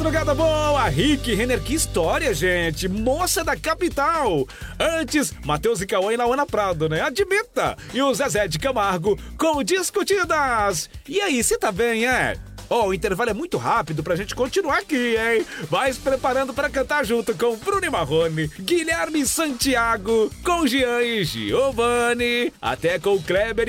madrugada boa! Rick Renner, que história, gente! Moça da capital! Antes, Matheus e Cauã e Lauana Prado, né? Admita! E o Zezé de Camargo com Discutidas! E aí, você tá bem, é? O intervalo é muito rápido pra gente continuar aqui, hein? Vai se preparando pra cantar junto com Bruno e Marrone, Guilherme Santiago, com Jean e Giovanni, até com o Kleber